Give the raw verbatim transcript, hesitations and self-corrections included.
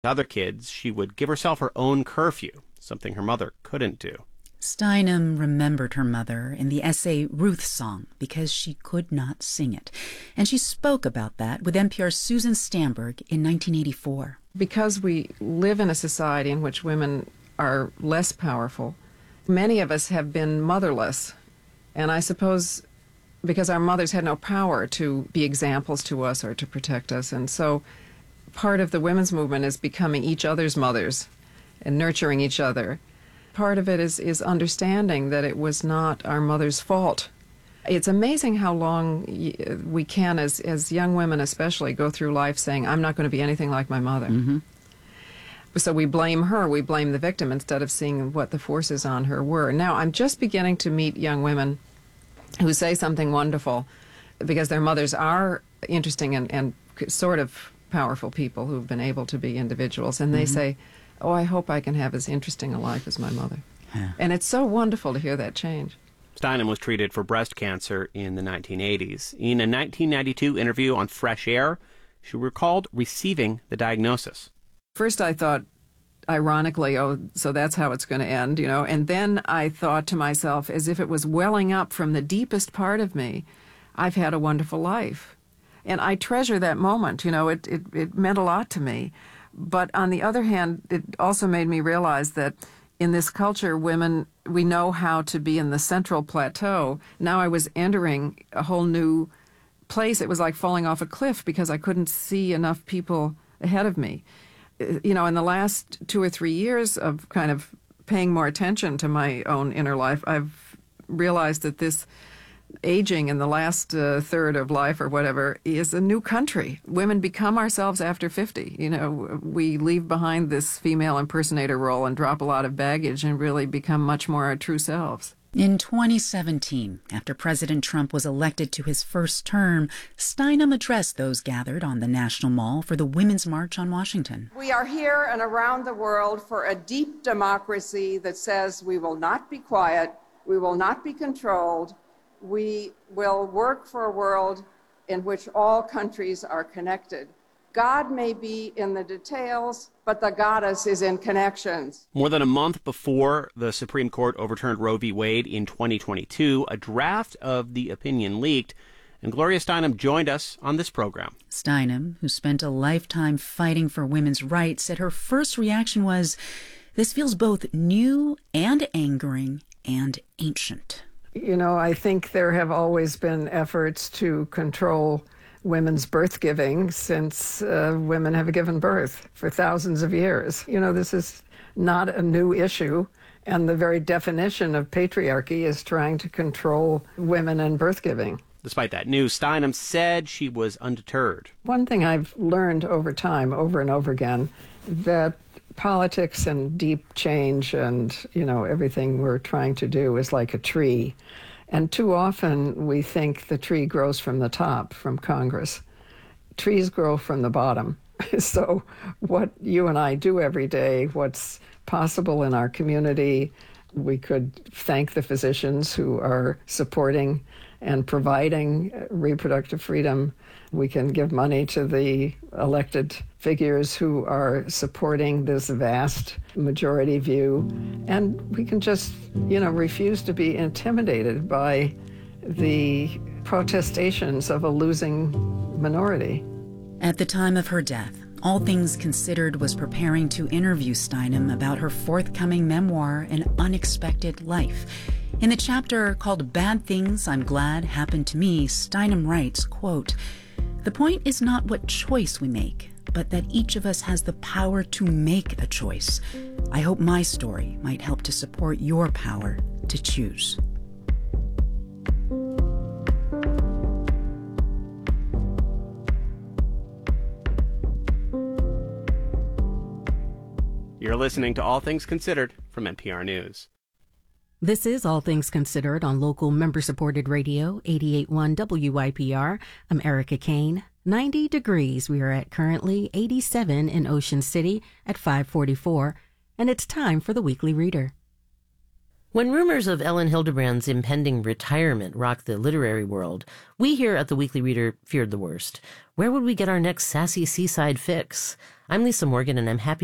other kids, she would give herself her own curfew, something her mother couldn't do. Steinem remembered her mother in the essay Ruth's Song because she could not sing it. And she spoke about that with N P R's Susan Stamberg in nineteen eighty-four. Because we live in a society in which women are less powerful, many of us have been motherless. And I suppose because our mothers had no power to be examples to us or to protect us. And so part of the women's movement is becoming each other's mothers and nurturing each other. Part of it is, is understanding that it was not our mother's fault. It's amazing how long we can, as, as young women especially, go through life saying, I'm not going to be anything like my mother. Mm-hmm. So we blame her, we blame the victim, instead of seeing what the forces on her were. Now, I'm just beginning to meet young women who say something wonderful because their mothers are interesting and, and sort of powerful people who've been able to be individuals. And they mm-hmm. say, oh, I hope I can have as interesting a life as my mother. Yeah. And it's so wonderful to hear that change. Steinem was treated for breast cancer in the nineteen eighties. In a nineteen ninety-two interview on Fresh Air, she recalled receiving the diagnosis. First I thought, ironically, oh, so that's how it's going to end, you know. And then I thought to myself, as if it was welling up from the deepest part of me, I've had a wonderful life. And I treasure that moment, you know, it, it, it meant a lot to me. But on the other hand, it also made me realize that in this culture, women, we know how to be in the central plateau. Now I was entering a whole new place. It was like falling off a cliff because I couldn't see enough people ahead of me. You know, in the last two or three years of kind of paying more attention to my own inner life, I've realized that this aging in the last uh, third of life or whatever is a new country. Women become ourselves after fifty. You know, we leave behind this female impersonator role and drop a lot of baggage and really become much more our true selves. In twenty seventeen, after President Trump was elected to his first term, Steinem addressed those gathered on the National Mall for the Women's March on Washington. We are here and around the world for a deep democracy that says we will not be quiet, we will not be controlled, we will work for a world in which all countries are connected. God may be in the details, but the goddess is in connections. More than a month before the Supreme Court overturned Roe v. Wade in twenty twenty-two, a draft of the opinion leaked, and Gloria Steinem joined us on this program. Steinem, who spent a lifetime fighting for women's rights, said her first reaction was, this feels both new and angering and ancient. You know, I think there have always been efforts to control women's birth giving since uh, women have given birth for thousands of years. You know, this is not a new issue, and the very definition of patriarchy is trying to control women and birth giving. Despite that news, Steinem said she was undeterred. One thing I've learned over time, over and over again, that politics and deep change and, you know, everything we're trying to do is like a tree. And too often we think the tree grows from the top, from Congress. Trees grow from the bottom. So what you and I do every day, what's possible in our community, we could thank the physicians who are supporting and providing reproductive freedom. We can give money to the elected figures who are supporting this vast majority view. And we can just, you know, refuse to be intimidated by the protestations of a losing minority. At the time of her death, All Things Considered was preparing to interview Steinem about her forthcoming memoir, An Unexpected Life. In the chapter called Bad Things I'm Glad Happened to Me, Steinem writes, quote, "The point is not what choice we make, but that each of us has the power to make a choice. I hope my story might help to support your power to choose." You're listening to All Things Considered from N P R News. This is All Things Considered on local member-supported radio, eighty-eight point one W I P R. I'm Erica Kane. ninety degrees we are at currently, eighty-seven in Ocean City at five forty-four, and it's time for the Weekly Reader. When rumors of Ellen Hildebrand's impending retirement rocked the literary world, we here at the Weekly Reader feared the worst. Where would we get our next sassy seaside fix? I'm Lisa Morgan, and I'm happy